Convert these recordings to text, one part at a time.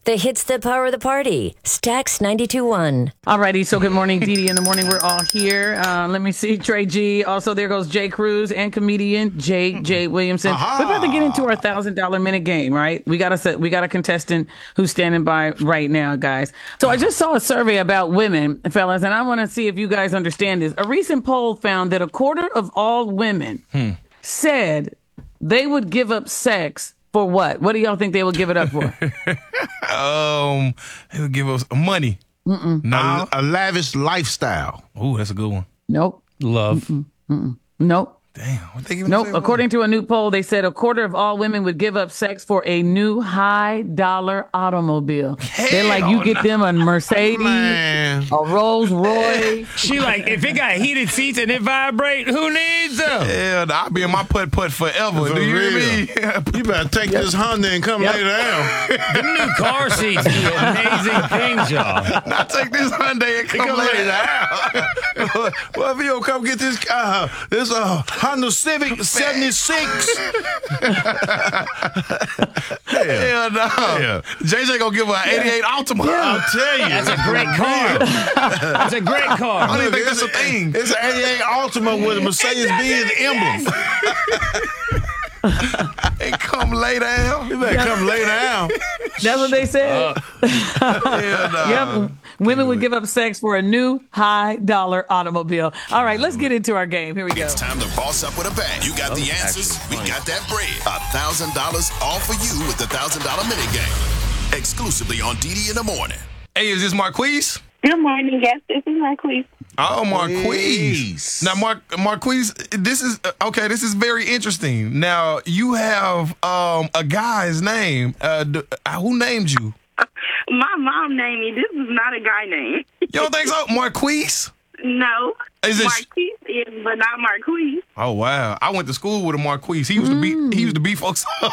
The hits that power the party. Stax 92.1. Alrighty, so good morning, Dee Dee in the morning. We're all here. Let me see, Trey G. Also, there goes Jay Cruz and comedian J. Williamson. We're about to get into our $1,000 minute game, right? We got a contestant who's standing by right now, guys. So I just saw a survey about women, fellas, and I want to see if you guys understand this. A recent poll found that a quarter of all women said they would give up sex for what? What do y'all think they would give it up for? They would give us money. No, a lavish lifestyle. Ooh, that's a good one. Nope. Love. Nope. Damn. What they giving Nope. us? According to a new poll, they said a quarter of all women would give up sex for a new high-dollar automobile. They're like, you get them a Mercedes, Man. a Rolls Royce. She like, if it got heated seats and it vibrate, who needs them? Yeah, I'll be in my putt-putt forever. For Do you hear real. me? You better take this Honda and come lay down. The new car seats do amazing things, y'all. Now take this Hyundai and come lay down. Well, if you don't come get this Honda Civic 76. Hell no. Yeah. JJ gonna give her an 88 Altima. I'll tell you. That's a great car. That's a great I car. don't even think that's a thing. It's an 88 Altima with a Mercedes-Benz emblem. And come lay down. You better come lay down. That's what they said. Hell no. Yep. Women would give up sex for a new high-dollar automobile. All right, let's get into our game. Here we go. It's time to boss up with a bang. You got the answers. We got that bread. $1,000 all for you with the $1,000 minute game. Exclusively on DD in the morning. Hey, is this Marquise? Good morning. Yes, this is Marquise. Oh, Marquise. Now, Marquise, this is very interesting. Now, you have a guy's name. Who named you? My mom named me. This is not a guy name. You don't think so? Marquise? No. Is it Marquise is, but not Marquise. Oh, wow. I went to school with a Marquise. He used to beat folks up.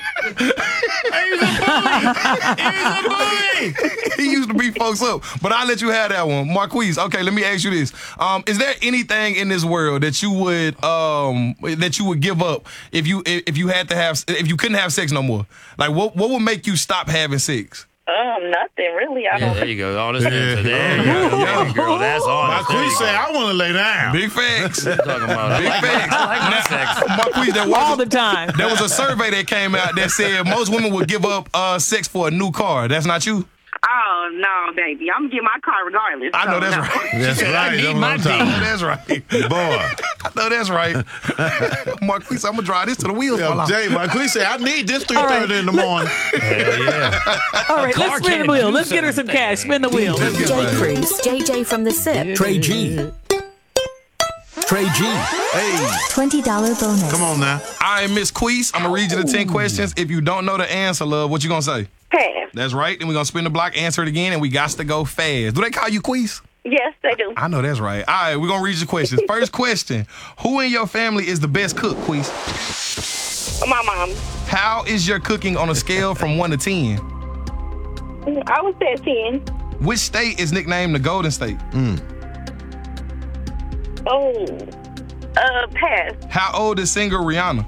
He used to beat folks up. But I'll let you have that one. Marquise, okay, let me ask you this. Is there anything in this world that you would give up if you couldn't have sex no more? Like what would make you stop having sex? Nothing really. I don't. There you go. Honest answer. There you go. Yeah, girl, that's honest. Marquise said, I want to lay down. Big facts. Talking about Big facts. I like my sex. Marquise, All the time. there was a survey that came out that said most women would give up sex for a new car. That's not you? Oh no, baby. I'm gonna get my car regardless. I know so that's no. right. That's said, I right. need That's what my I'm talking I know about. that's right. Boy. I know that's right. Marquise, I'm going to drive this to the wheels. fall off. Jay, Marquise said, I need this 3:30 in the morning. Hell yeah. All right, car let's spin can't the wheel. do Let's get her some cash. Spin the wheel. Let's go. Jay Cruz, JJ from the SIP. Trey G. Trey G. Hey, $20 bonus. come on now. All right, Miss Queese, I'm going to read you the 10 questions. If you don't know the answer, love, what you going to say? Pass. That's right. Then we're going to spin the block, answer it again, and we got to go fast. Do they call you Queese? Yes, they do. I know that's right. All right, we're going to read your questions. First question. Who in your family is the best cook, Queese? My mom. How is your cooking on a scale from 1 to 10? I would say 10. Which state is nicknamed the Golden State? Oh. Pass. How old is singer Rihanna?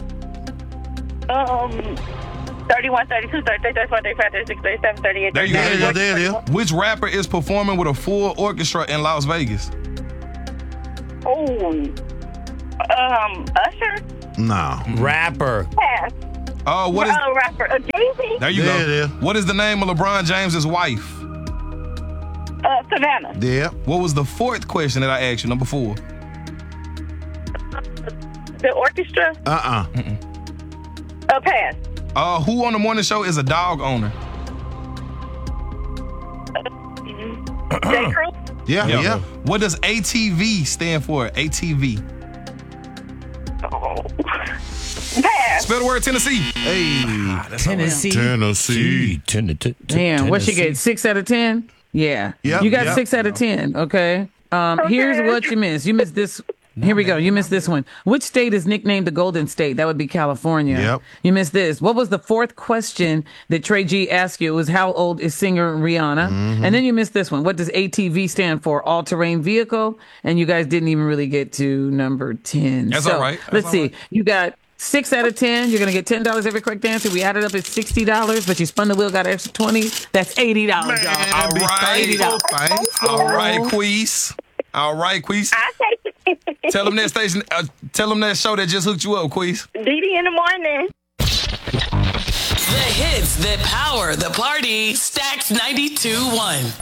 31, 32, 33, 34, 35, 36, 37, 38. There you go. 39, There you go. Which rapper is performing with a full orchestra in Las Vegas? Oh. Usher. No. Rapper. Pass. What is? Rapper. Jay-Z. There you There it go. is. What is the name of LeBron James's wife? Savannah. Yeah. What was the fourth question that I asked you? Number 4. The orchestra. Pass. Who on the morning show is a dog owner? Jay Cruz. Yeah. What does ATV stand for? ATV. Oh. Pass. Spell the word Tennessee. Hey. Tennessee. Tennessee. Damn, what she get? 6 out of 10? Yeah. Yep, You got yep. 6 out of 10. Okay. Here's what you missed. You missed this. Here we go. You missed this one. Which state is nicknamed the Golden State? That would be California. Yep. You missed this. What was the fourth question that Trey G asked you? It was how old is singer Rihanna? And then you missed this one. What does ATV stand for? All-terrain vehicle. And you guys didn't even really get to number 10. That's so, all right. That's let's all see. right. You got 6 out of 10. You're going to get $10 every correct answer. We added up at $60, but you spun the wheel, got an extra 20. That's $80, y'all. All right. $80. All right, Queese. All right, Queese. I take it. Tell them that station. Tell them that show that just hooked you up, Queese. Didi in the morning. The hits that power the party. Stacks 92.1.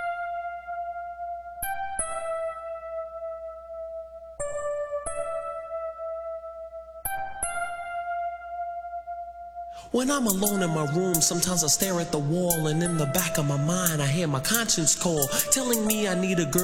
When I'm alone in my room, sometimes I stare at the wall, and in the back of my mind I hear my conscience call, telling me I need a girl.